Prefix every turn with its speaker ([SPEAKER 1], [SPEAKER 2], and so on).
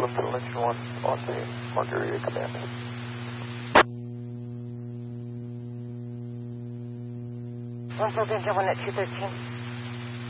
[SPEAKER 1] to Lynch 1 on the Margarita command.
[SPEAKER 2] One Danger 1 at 213.